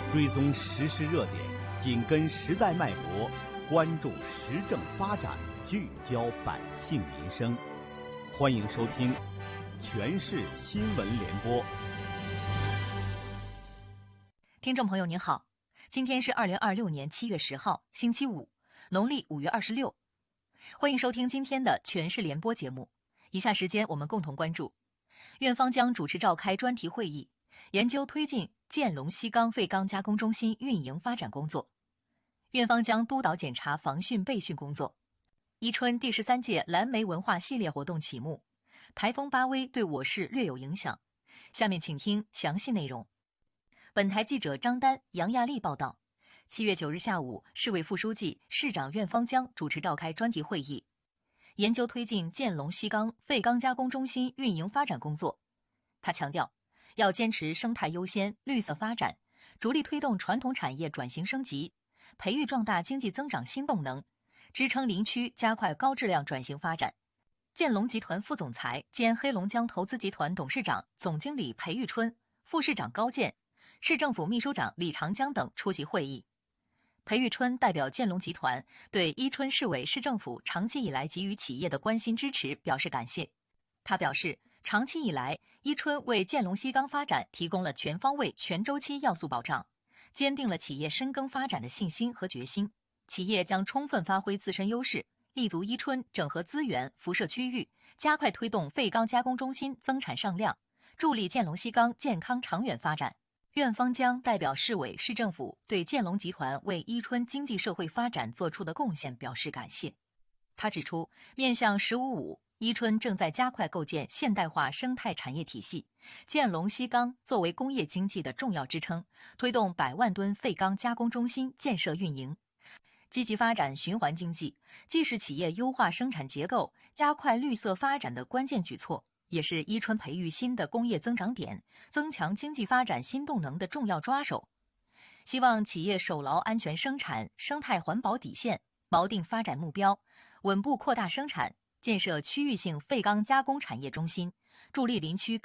追踪时事热点，紧跟时代脉搏，关注时政发展，聚焦百姓民生。欢迎收听全市新闻联播。 听众朋友您好，今天是2026年7月10号，星期五，农历5月26。欢迎收听今天的全市联播节目。以下时间我们共同关注：院方将主持召开专题会议，研究推进建龙西钢废钢加工中心运营发展工作。院方将督导检查防汛备汛工作。伊春第13届蓝莓文化系列活动启幕，台风巴威对我市略有影响。下面请听详细内容。本台记者张丹、杨亚丽报道。7月9日下午，市委副书记、市长苑方江主持召开专题会议，研究推进建龙西钢废钢加工中心运营发展工作。他强调，要坚持生态优先、绿色发展，着力推动传统产业转型升级，培育壮大经济增长新动能，支撑林区加快高质量转型发展。建龙集团副总裁兼黑龙江投资集团董事长、总经理裴玉春、副市长高健、市政府秘书长李长江等出席会议。裴玉春代表建龙集团对伊春市委市政府长期以来给予企业的关心支持表示感谢。他表示，长期以来，伊春为建龙西钢发展提供了全方位、全周期要素保障，坚定了企业深耕发展的信心和决心。企业将充分发挥自身优势，立足伊春整合资源、辐射区域，加快推动废钢加工中心增产上量，助力建龙西钢健康长远发展。苑方江代表市委市政府对建龙集团为伊春经济社会发展做出的贡献表示感谢。他指出，面向“十五五”，伊春正在加快构建现代化生态产业体系，建龙西钢作为工业经济的重要支撑，推动100万吨废钢加工中心建设运营，积极发展循环经济，既是企业优化生产结构、加快绿色发展的关键举措，也是伊春培育新的工业增长点、增强经济发展新动能的重要抓手。希望企业守牢安全生产、生态环保底线，锚定发展目标，稳步扩大生产，建设区域性废钢加工产业中心，助力林区